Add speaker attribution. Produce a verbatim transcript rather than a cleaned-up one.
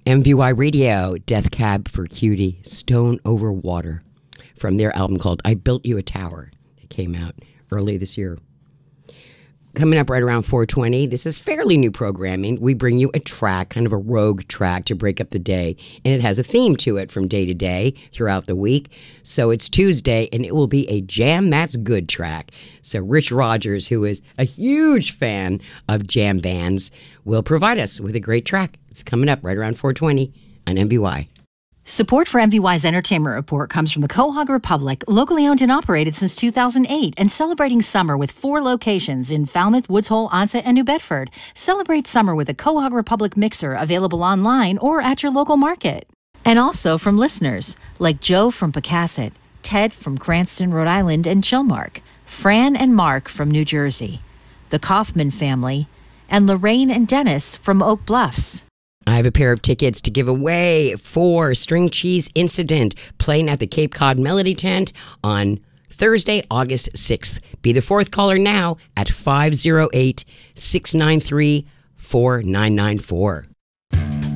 Speaker 1: M V Y Radio, Death Cab for Cutie, Stone Over Water, from their album called I Built You a Tower. It came out early this year. Coming up right around four twenty, this is fairly new programming. We bring you a track, kind of a rogue track to break up the day. And it has a theme to it from day to day throughout the week. So it's Tuesday, and it will be a Jam That's Good track. So Rich Rogers, who is a huge fan of jam bands, will provide us with a great track. It's coming up right around four twenty on M V Y.
Speaker 2: Support for M V Y's Entertainment Report comes from the Quahog Republic, locally owned and operated since two thousand eight, and celebrating summer with four locations in Falmouth, Woods Hole, Onset, and New Bedford. Celebrate summer with a Quahog Republic mixer available online or at your local market. And also from listeners like Joe from Pecasset, Ted from Cranston, Rhode Island, and Chilmark, Fran and Mark from New Jersey, the Kaufman family, and Lorraine and Dennis from Oak Bluffs.
Speaker 1: I have a pair of tickets to give away for String Cheese Incident, playing at the Cape Cod Melody Tent on Thursday, August sixth. Be the fourth caller now at five oh eight, six nine three, four nine nine four.